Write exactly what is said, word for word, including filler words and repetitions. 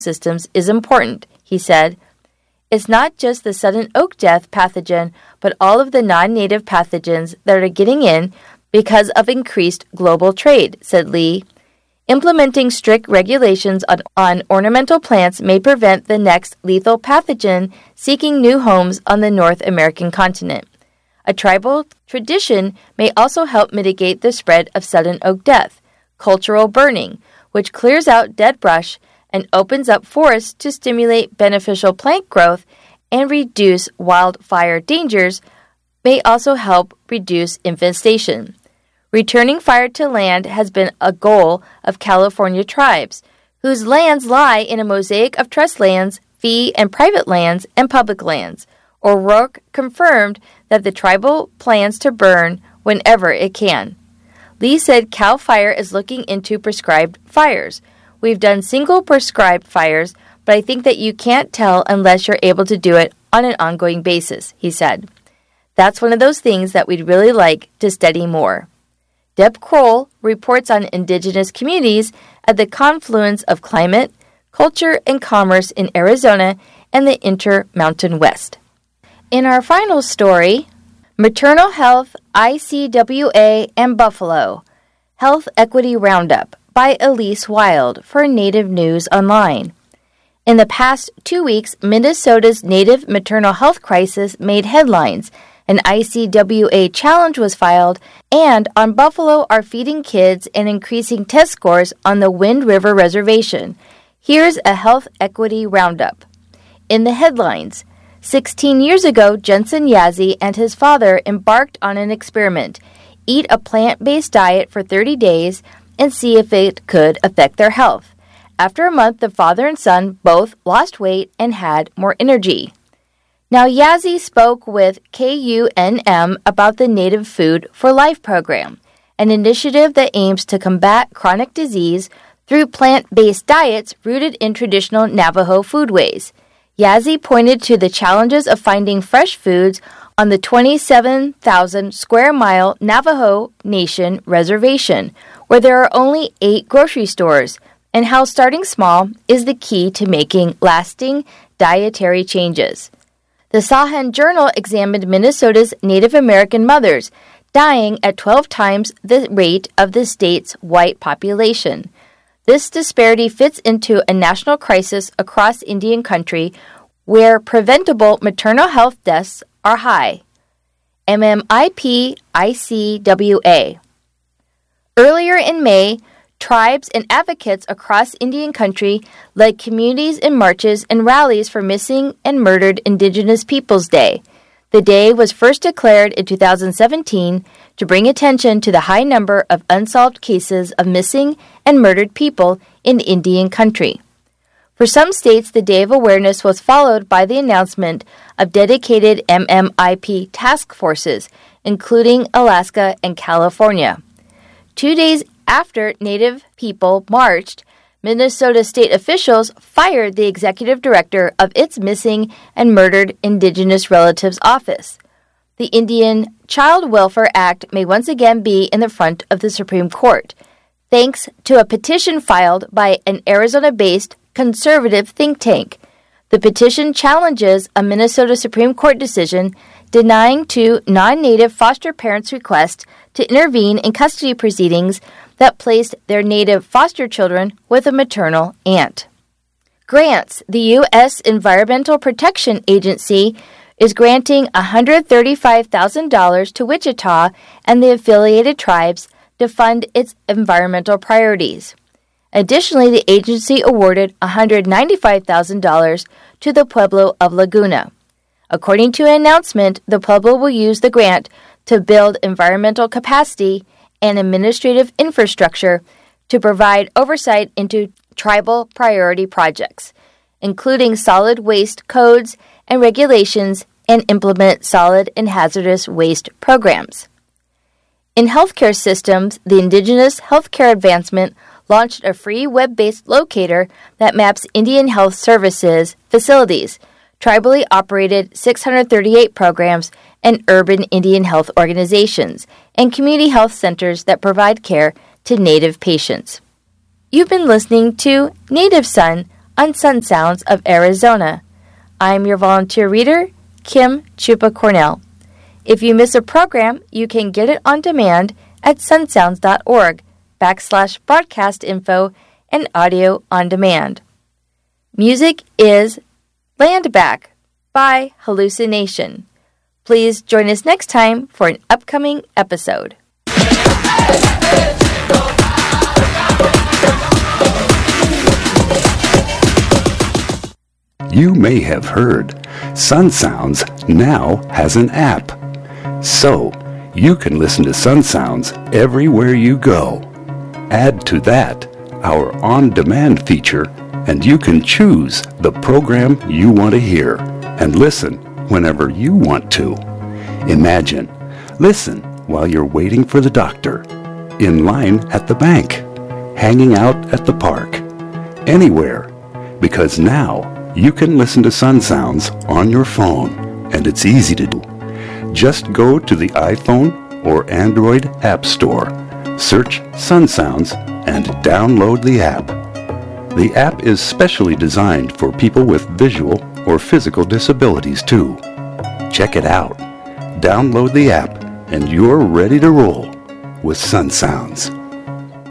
systems is important, he said. It's not just the sudden oak death pathogen, but all of the non-native pathogens that are getting in because of increased global trade, said Lee. Implementing strict regulations on, on ornamental plants may prevent the next lethal pathogen seeking new homes on the North American continent. A tribal tradition may also help mitigate the spread of sudden oak death, cultural burning, which clears out dead brush and opens up forests to stimulate beneficial plant growth and reduce wildfire dangers, may also help reduce infestation. Returning fire to land has been a goal of California tribes, whose lands lie in a mosaic of trust lands, fee and private lands, and public lands. O'Rourke confirmed that the tribal plans to burn whenever it can. Lee said CAL FIRE is looking into prescribed fires. We've done single prescribed fires, but I think that you can't tell unless you're able to do it on an ongoing basis, he said. That's one of those things that we'd really like to study more. Deb Kroll reports on indigenous communities at the confluence of climate, culture, and commerce in Arizona and the Intermountain West. In our final story, Maternal Health, I C W A, and Buffalo, Health Equity Roundup by Elise Wild for Native News Online. In the past two weeks, Minnesota's Native maternal health crisis made headlines. An I C W A challenge was filed, and on Buffalo are feeding kids and increasing test scores on the Wind River Reservation. Here's a health equity roundup. In the headlines, sixteen years ago, Jensen Yazzie and his father embarked on an experiment. Eat a plant-based diet for thirty days and see if it could affect their health. After a month, the father and son both lost weight and had more energy. Now, Yazzie spoke with K U N M about the Native Food for Life program, an initiative that aims to combat chronic disease through plant-based diets rooted in traditional Navajo foodways. Yazzie pointed to the challenges of finding fresh foods on the twenty-seven thousand square mile Navajo Nation reservation, where there are only eight grocery stores, and how starting small is the key to making lasting dietary changes. The Sahan Journal examined Minnesota's Native American mothers, dying at twelve times the rate of the state's white population. This disparity fits into a national crisis across Indian country where preventable maternal health deaths are high. M M I P I C W A. Earlier in May, tribes and advocates across Indian country led communities in marches and rallies for Missing and Murdered Indigenous Peoples Day. The day was first declared in two thousand seventeen to bring attention to the high number of unsolved cases of missing and murdered people in Indian country. For some states, the Day of Awareness was followed by the announcement of dedicated M M I P task forces, including Alaska and California. Two days after Native people marched, Minnesota state officials fired the executive director of its Missing and Murdered Indigenous Relatives Office. The Indian Child Welfare Act may once again be in the front of the Supreme Court, thanks to a petition filed by an Arizona-based conservative think tank. The petition challenges a Minnesota Supreme Court decision denying to non-Native foster parents' request to intervene in custody proceedings that placed their Native foster children with a maternal aunt. Grants. The U S Environmental Protection Agency is granting one hundred thirty-five thousand dollars to Wichita and the affiliated tribes to fund its environmental priorities. Additionally, the agency awarded one hundred ninety-five thousand dollars to the Pueblo of Laguna. According to an announcement, the Pueblo will use the grant to build environmental capacity and administrative infrastructure to provide oversight into tribal priority projects, including solid waste codes and regulations, and implement solid and hazardous waste programs. In healthcare systems, the Indigenous Healthcare Advancement launched a free web-based locator that maps Indian health services facilities, tribally operated six hundred thirty-eight programs, and urban Indian health organizations, and community health centers that provide care to Native patients. You've been listening to Native Son on Sun Sounds of Arizona. I'm your volunteer reader, Kim Chupa Cornell. If you miss a program, you can get it on demand at sunsounds.org backslash broadcast info and audio on demand. Music is Land Back by Hallucination. Please join us next time for an upcoming episode. You may have heard Sun Sounds now has an app. So, you can listen to Sun Sounds everywhere you go. Add to that our on-demand feature, and you can choose the program you want to hear and listen whenever you want to. Imagine, listen while you're waiting for the doctor, in line at the bank, hanging out at the park, anywhere, because now you can listen to Sun Sounds on your phone, and it's easy to do. Just go to the iPhone or Android App Store, search Sun Sounds, and download the app. The app is specially designed for people with visual or physical disabilities too. Check it out. Download the app, and you're ready to roll with Sun Sounds.